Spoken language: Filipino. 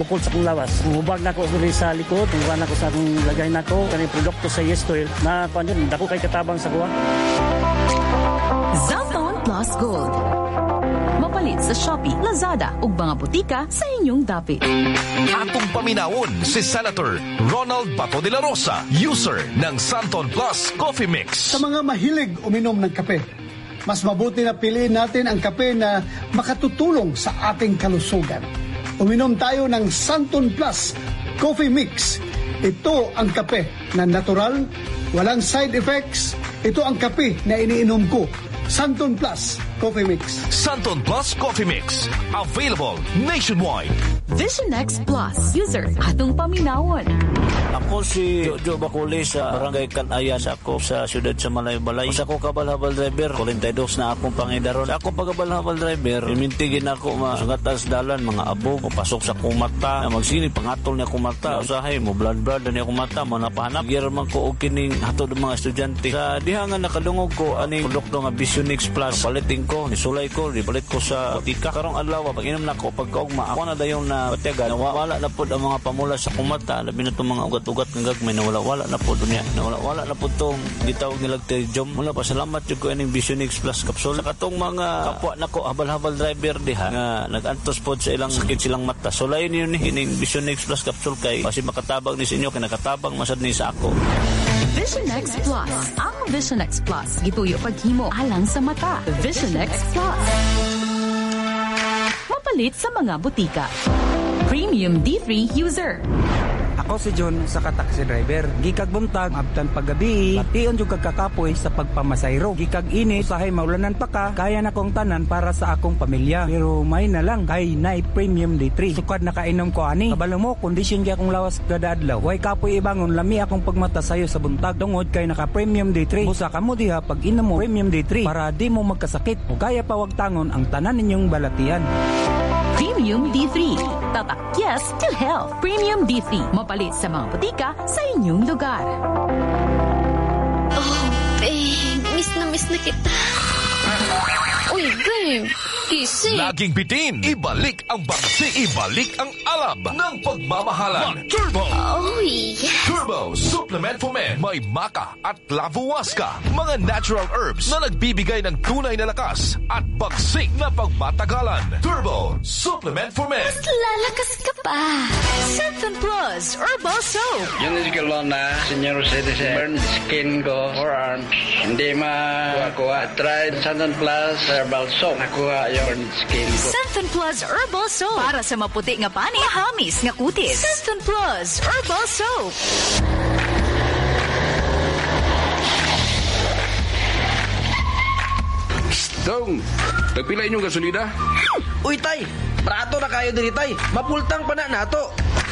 bukod sa kong lawas. Hubag na ko diri sa likod, tungguan na ko sa akong lagay na ko, kanang produkto sa Yes Oil, na panyon, dako kay katabang sa kuha. Zalton Plus Gold. Mapalit sa Shopee, Lazada ug mga butika sa inyong dapit. Atong paminawon si Senator Ronald Bato de la Rosa, user ng Zalton Plus Coffee Mix. Sa mga mahilig uminom ng kape, mas mabuti na piliin natin ang kape na makatutulong sa ating kalusugan. Uminom tayo ng Zalton Plus Coffee Mix. Ito ang kape na natural, walang side effects. Ito ang kape na iniinom ko. Zalton Plus Coffee Mix. Zalton Plus Coffee Mix. Available nationwide. Vision X Plus. User, atong paminawon. Ako si Jojo Baculi sa Barangay Kanayan sa ako sa siyudad sa Malaybalay. Sa ako kabal-habal driver, 42 na akong pangidaron. Sa ako pagkabal-habal driver, imintigin ako masungatas dalan, mga abog, o pasok sa kumata. Magsini, pangatol niya kumata. Usahay mo, blood niya kumata, manapahanap. Giraman ko o kining hatod ng mga estudyante. Sa dihangan nakadungog ko, aning produkto nga Vision X Plus, paliting ko, nisulay ko, nibalit ko sa tika. Karong adlaw, pag inom na ko, pagkaugma, ako na dayon na patiaga, nawala na po ang mga pamula sa kumata, labi na itong mga ugat-ugat ng gagmay, nawala na po dunya, nawala na po itong gitawag nilag Terjom. Mula pa, salamat yung ko ining Vision X Plus capsule. Sa katong mga kapwa na ko, habal-habal driver diha, nga nag-antos po sa ilang sakit silang mata. So, lain yun ining Vision X Plus capsule kay, kasi makatabang ni sa inyo, kinakatabang masad ni sa ako. Vision X Plus. Ang Vision X Plus. Gituyo paghimo alang sa mata. Vision X Plus. Mapalit sa mga butika. Premium D3 user. Ako si John sa taxi driver. Gikag buntag, abtan paggabi, tion yung kagkakapoy sa pagpamasayro. Gikag ini, usahay maulanan pa ka, kaya na kong tanan para sa akong pamilya. Pero may na lang, kay na premium D3. Sukad na kainom ko ani. Kabalo mo, kondisyon kaya akong lawas kada adlaw. Way kapoy ibangon, lami akong pagmata sayo sa buntag. Tungod kay naka premium D3. Busa ka mo diha pag inom mo premium D3 para di mo magkasakit. O kaya pa wag tangon ang tanan ninyong balatian. Premium D3. Tatak yes to health. Premium D3. Mapalit sa mga butika sa inyong lugar. Oh, babe. Miss na kita. Uy, babe. Gising. Laging bitin. Ibalik ang bagsi. Ibalik ang alab ng pagmamahalan. Turbo. Oh, yes. Turbo Supplement for Men. May maca at lavuasca. Mga natural herbs na nagbibigay ng tunay na lakas at bagsik na pagmatagalan. Turbo Supplement for Men. Mas lalakas ka pa. Zalton Plus Herbal Soap. Yun is Galona, senior citizen. Burn skin ko, forearms. Hindi makuha. Tried Zalton Plus Herbal Soap. Nakuha yung burn skin ko. Zalton Plus Herbal Soap. Para sa maputi nga pani, mahamis nga kutis. Zalton Plus Herbal Soap. Dong, nagpila inyong gasolina? Uy, tay, prato na kayo diri, tay. Mapultang pa na nato.